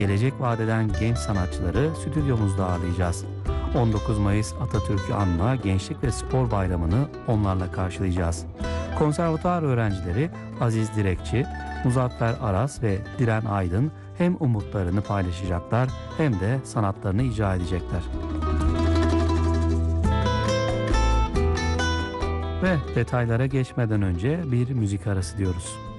Gelecek vadeden genç sanatçıları stüdyomuzda ağırlayacağız. 19 Mayıs Atatürk'ü anma Gençlik ve Spor Bayramı'nı onlarla karşılayacağız. Konservatuar öğrencileri Aziz Direkçi, Muzaffer Aras ve Diren Aydın hem umutlarını paylaşacaklar hem de sanatlarını icra edecekler. Ve detaylara geçmeden önce bir müzik arası diyoruz.